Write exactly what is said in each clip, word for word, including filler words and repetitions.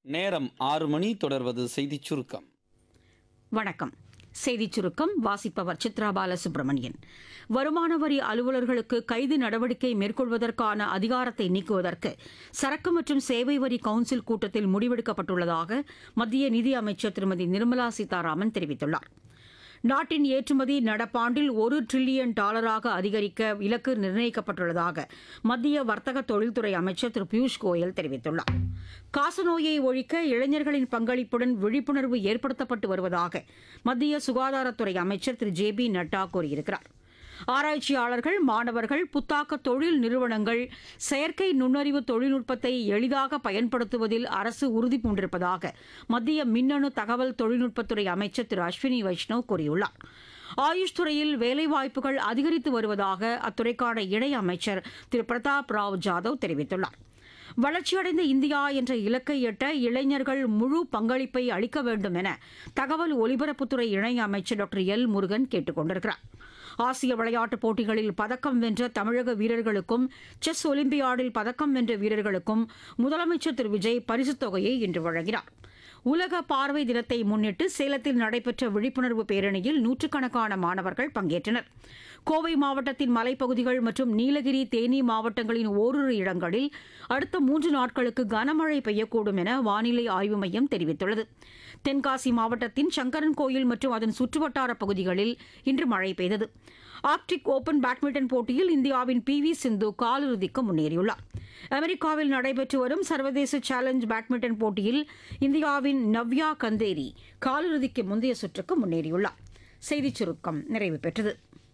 நேரம் ஆறு மணி. தொடர்வது செய்திச் சுருக்கம். வணக்கம். செய்திச் சுருக்கம் வாசிப்பவர் சித்ரா பாலசுப்ரமணியன். வருமான வரி அலுவலர்களுக்கு கைது நடவடிக்கை மேற்கொள்வதற்கான அதிகாரத்தை நீக்குவதற்கு சரக்கு மற்றும் சேவை வரி கவுன்சில் கூட்டத்தில் முடிவெடுக்கப்பட்டுள்ளதாக மத்திய நிதி அமைச்சர் திருமதி நிர்மலா சீதாராமன் தெரிவித்துள்ளார். நாட்டின் ஏற்றுமதி நடப்பாண்டில் ஒரு டிரில்லியன் டாலராக அதிகரிக்க இலக்கு நிர்ணயிக்கப்பட்டுள்ளதாக மத்திய வர்த்தக தொழில்துறை அமைச்சர் திரு பியூஷ் கோயல் தெரிவித்துள்ளார். காசநோயை ஒழிக்க இளைஞர்களின் பங்களிப்புடன் விழிப்புணர்வு ஏற்படுத்தப்பட்டு வருவதாக மத்திய சுகாதாரத்துறை அமைச்சர் திரு ஜே பி நட்டா கூறியிருக்கிறார். ஆராய்ச்சியாளர்கள், மாணவர்கள், புத்தாக்க தொழில் நிறுவனங்கள் செயற்கை நுண்ணறிவு தொழில்நுட்பத்தை எளிதாக பயன்படுத்துவதில் அரசு உறுதி பூண்டிருப்பதாக மத்திய மின்னணு தகவல் தொழில்நுட்பத்துறை அமைச்சர் திரு அஸ்வினி வைஷ்ணவ் கூறியுள்ளார். ஆயுஷ் துறையில் வேலைவாய்ப்புகள் அதிகரித்து வருவதாக அத்துறைக்கான இணை அமைச்சர் திரு பிரதாப் ராவ் ஜாதவ் தெரிவித்துள்ளார். வளர்ச்சியடைந்த இந்தியா என்ற இலக்கை எட்ட இளைஞர்கள் முழு பங்களிப்பை அளிக்க வேண்டும் என தகவல் ஒலிபரப்புத்துறை இணை அமைச்சர் டாக்டர் எல் முருகன் கேட்டுக் கொண்டிருக்கிறார். ஆசிய விளையாட்டுப் போட்டிகளில் பதக்கம் வென்ற தமிழக வீரர்களுக்கும் செஸ் ஒலிம்பியாடில் பதக்கம் வென்ற வீரர்களுக்கும் முதலமைச்சர் திரு விஜய் பரிசுத் தொகையை இன்று வழங்கினார். உலக பார்வை தினத்தை முன்னிட்டு சேலத்தில் நடைபெற்ற விழிப்புணர்வு பேரணியில் நூற்றுக்கணக்கான மாணவர்கள் பங்கேற்றனர். கோவை மாவட்டத்தின் மலைப்பகுதிகள் மற்றும் நீலகிரி, தேனி மாவட்டங்களின் ஓரிரு இடங்களில் அடுத்த மூன்று நாட்களுக்கு கனமழை பெய்யக்கூடும் என வானிலை ஆய்வு மையம் தெரிவித்துள்ளது. தென்காசி மாவட்டத்தின் சங்கரன்கோயில் மற்றும் அதன் சுற்றுவட்டார பகுதிகளில் இன்று மழை பெய்தது. ஆர்க்டிக் ஓபன் பேட்மிண்டன் போட்டியில் இந்தியாவின் பி வி சிந்து காலிறுதிக்கு முன்னேறியுள்ளார். அமெரிக்காவில் நடைபெற்று வரும் சர்வதேச சேலஞ்ச் பேட்மிண்டன் போட்டியில் இந்தியாவின் நவ்யா கந்தேரி காலிறுதிக்கு முந்தைய சுற்றுக்கு முன்னேறியுள்ளார். செய்திச் சுருக்கம் நிறைவு பெற்றது.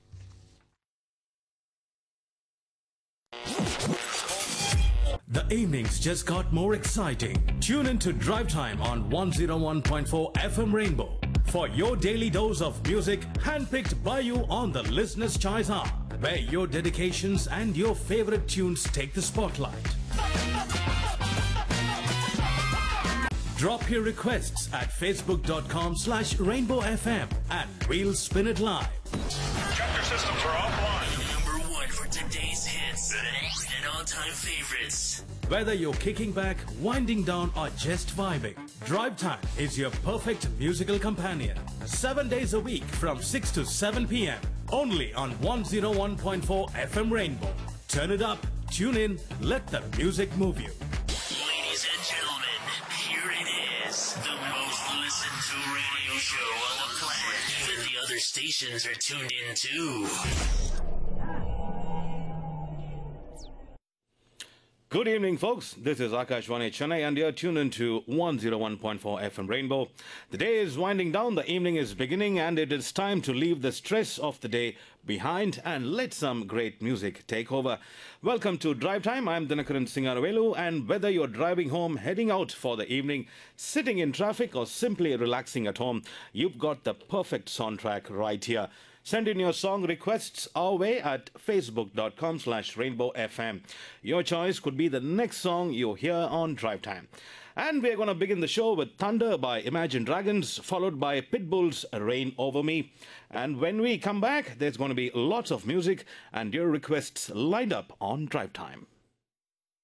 The evenings just got more exciting. Tune in to Drive Time on one oh one point four F M Rainbow for your daily dose of music handpicked by you on the Listener's Choice Hour, where your dedications and your favorite tunes take the spotlight. Drop your requests at facebook.com slash rainbow FM and we'll spin it live. Check your systems are offline. Number one for today's hits and all-time favorites. Whether you're kicking back, winding down, or just vibing, Drive Time is your perfect musical companion. Seven days a week from six to seven p.m. only on one oh one point four F M Rainbow. Turn it up, tune in, let the music move you. Ladies and gentlemen, here it is. The most listened to radio show on the planet. Even the other stations are tuned in too. Good evening, folks. This is Akashvani Chennai, and you're tuned into one oh one point four F M Rainbow. The day is winding down, the evening is beginning, and it is time to leave the stress of the day behind and let some great music take over. Welcome to Drive Time. I'm Dinakaran Singaravelu, and whether you're driving home, heading out for the evening, sitting in traffic, or simply relaxing at home, you've got the perfect soundtrack right here. Send in your song requests our way at facebook.com slash rainbow FM. Your choice could be the next song you hear on Drive Time. And we're going to begin the show with Thunder by Imagine Dragons, followed by Pitbull's Rain Over Me. And when we come back, there's going to be lots of music and your requests lined up on Drive Time.